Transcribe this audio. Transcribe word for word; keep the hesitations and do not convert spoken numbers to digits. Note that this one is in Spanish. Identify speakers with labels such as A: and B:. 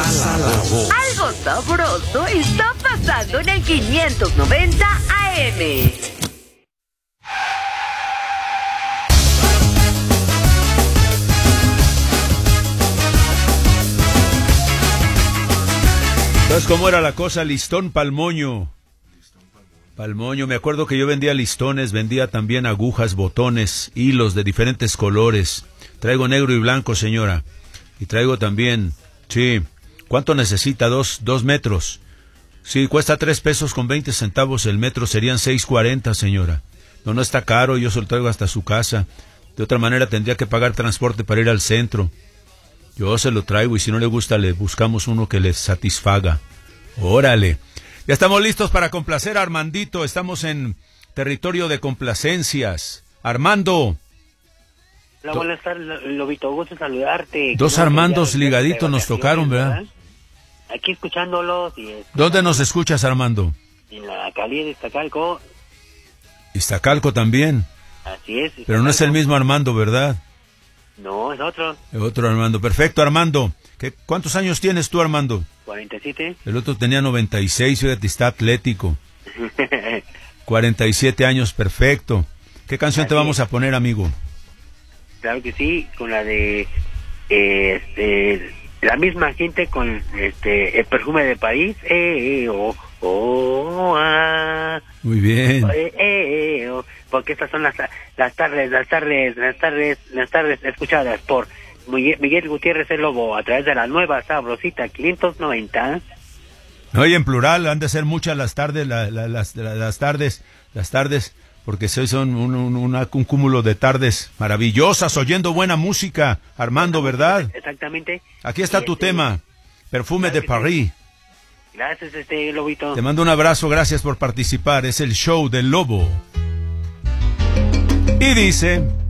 A: Pasa la voz.
B: Algo sabroso está pasando en el quinientos noventa A M.
C: ¿Sabes cómo era la cosa? Listón Palmoño. Palmoño, me acuerdo que yo vendía listones, vendía también agujas, botones, hilos de diferentes colores. Traigo negro y blanco, señora. Y traigo también, sí, ¿cuánto necesita? Dos, dos metros. Sí, cuesta tres pesos con veinte centavos el metro, serían seis cuarenta, señora. No, no está caro, yo se lo traigo hasta su casa. De otra manera tendría que pagar transporte para ir al centro. Yo se lo traigo y si no le gusta le buscamos uno que le satisfaga. Órale. Ya estamos listos para complacer a Armandito. Estamos en territorio de complacencias. Armando.
D: Hola, buenas tardes, Lobito. Gusto saludarte.
C: Dos Armandos ligaditos nos tocaron, ¿verdad?
D: Aquí escuchándolos. Y
C: ¿dónde nos escuchas, Armando?
D: En la alcaldía de Iztacalco.
C: Iztacalco también.
D: Así es.
C: Iztacalco. Pero no es el mismo Armando, ¿verdad?
D: No, es otro.
C: Es otro Armando. Perfecto, Armando. ¿Qué, ¿Cuántos años tienes tú, Armando?
D: cuarenta y siete.
C: El otro tenía noventa y seis, fíjate, está atlético. cuarenta y siete años, perfecto. ¿Qué canción Así te vamos a poner, amigo?
D: Claro que sí, con la de eh, este, la misma gente con este el perfume de París. Eh, eh, oh, oh, ah.
C: Muy bien.
D: Eh, eh, oh, porque estas son las las tardes, las tardes, las tardes, las tardes escuchadas por Miguel Gutiérrez el Lobo a través de la nueva sabrosita quinientos noventa.
C: No, y en plural, han de ser muchas las tardes, la, la, las, la, las tardes, las tardes, porque son un, un, una, un cúmulo de tardes maravillosas, oyendo buena música, Armando, ¿verdad?
D: Exactamente.
C: Aquí está y tu este, tema, Perfume de París.
D: Gracias, este Lobito.
C: Te mando un abrazo, gracias por participar, es el show del Lobo. Y dice...